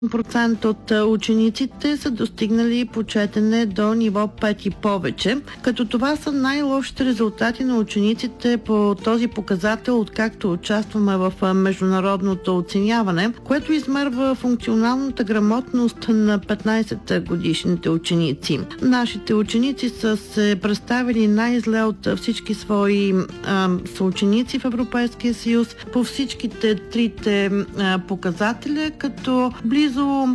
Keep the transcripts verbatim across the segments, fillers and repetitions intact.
процент от учениците са достигнали по четене до ниво пет и повече, като това са най-лошите резултати на учениците по този показател, откакто участваме в международното оценяване, което измерва функционалната грамотност на петнайсет годишните ученици. Нашите ученици са се представили най-зле от всички свои а, съученици в Европейския съюз по всичките трите а, показателя, като близо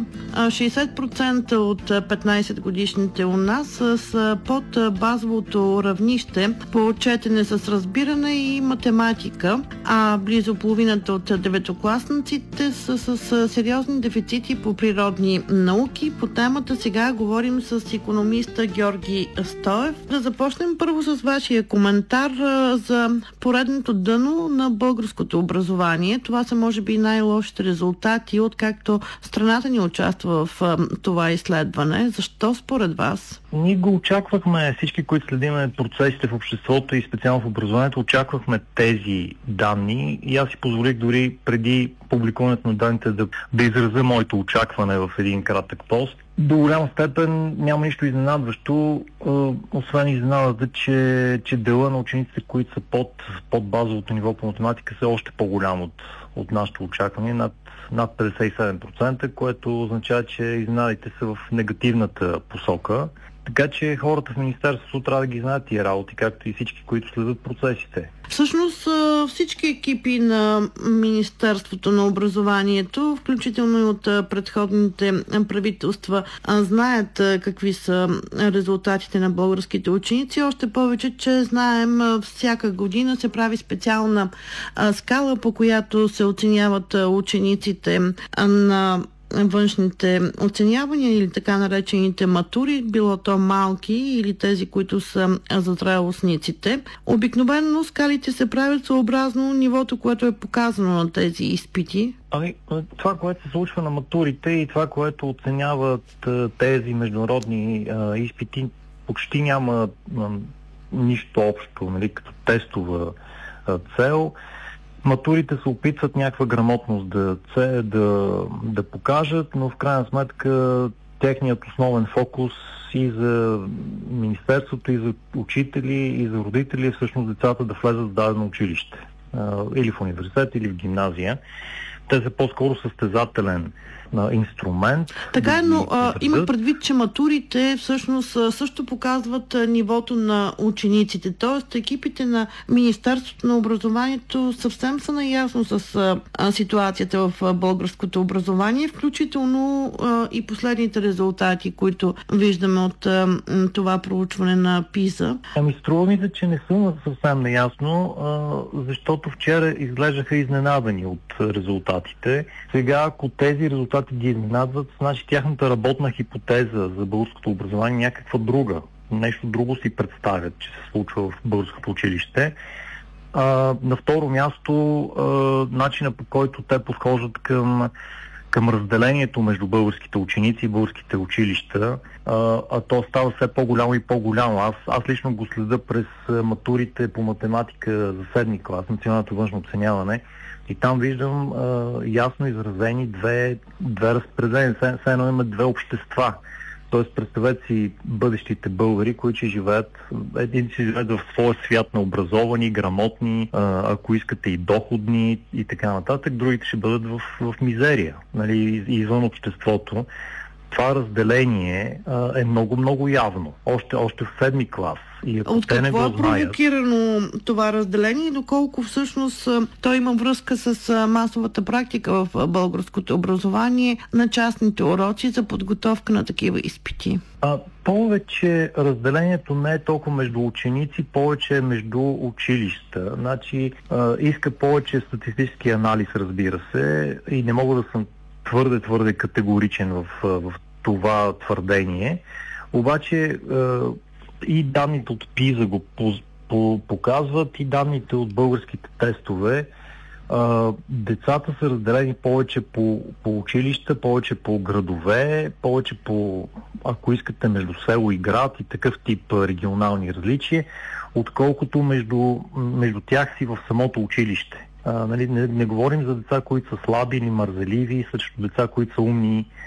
шейсет процента от петнайсет годишните у нас са под базовото равнище по четене с разбиране и математика, а близо половината от деветокласниците са с сериозни дефицити по природни науки. По темата сега говорим с икономиста Георги Стоев. Да започнем първо с вашия коментар за поредното дъно на българското образование. Това са може би най-лошите резултати, откакто страната ни участва в а, това изследване. Защо според вас? Ние го очаквахме, всички, които следиме процесите в обществото и специално в образованието, очаквахме тези данни и аз си позволих дори преди публикуването на данните да, да изразя моето очакване в един кратък пост. До голяма степен няма нищо изненадващо, освен изненадата, че, че дела на учениците, които са под, под базовото ниво по математика, са още по-голям от, от нашето очакване, над, над петдесет и седем процента, което означава, че изненадите са в негативната посока. Така че хората в Министерството трябва да ги знаят тия работи, както и всички, които следят процесите. Всъщност всички екипи на Министерството на образованието, включително и от предходните правителства, знаят какви са резултатите на българските ученици. Още повече, че знаем, всяка година се прави специална скала, по която се оценяват учениците на външните оценявания или така наречените матури, било то малки или тези, които са зрелостниците. Обикновено скалите се правят съобразно нивото, което е показано на тези изпити. Ами, това, което се случва на матурите и това, което оценяват тези международни а, изпити, почти няма а, нищо общо, нали, като тестова а, цел. Матурите се опитват някаква грамотност да, да, да покажат, но в крайна сметка техният основен фокус и за Министерството, и за учители, и за родители е всъщност децата да влезат в дадено училище. Или в университет, или в гимназия. Те са по-скоро състезателен а, инструмент. Така е, но а, има предвид, че матурите всъщност също показват а, нивото на учениците. Тоест екипите на Министерството на образованието съвсем са наясно с а, ситуацията в а, българското образование, включително а, и последните резултати, които виждаме от а, това проучване на ПИЗа. Ами струва ми се, че не съм съвсем наясно, а, защото вчера изглеждаха изненадани от резултатите. Сега, ако тези резултати ги изненадват, значи тяхната работна хипотеза за българското образование е някаква друга. Нещо друго си представят, че се случва в българското училище. А, на второ място, а, начина, по който те подхождат към, към разделението между българските ученици и българските училища, а, а то става все по-голямо и по-голямо. Аз, аз лично го следа през матурите по математика за седми клас, националното външно оценяване. И там виждам а, ясно изразени две, две разпределения. Все едно има две общества. Тоест, представете си бъдещите българи, които ще живеят, един си живеят в своя свят на образовани, грамотни, а, ако искате и доходни и така нататък. Другите ще бъдат в, в мизерия, нали, извън обществото. Това разделение а, е много-много явно. Още, още в седми клас. И ако от те не го какво е провокирано това разделение и доколко всъщност той има връзка с масовата практика в българското образование на частните уроци за подготовка на такива изпити? А, повече разделението не е толкова между ученици, повече е между училища. Значи а, иска повече статистически анализ, разбира се, и не мога да съм твърде, твърде категоричен в, в това твърдение. Обаче и данните от ПИЗа го показват, и данните от българските тестове. Децата са разделени повече по, по училища, повече по градове, повече по, ако искате, между село и град и такъв тип регионални различия, отколкото между, между тях си в самото училище. А, нали, не, не говорим за деца, които са слаби или мързеливи, срещу деца, които са умни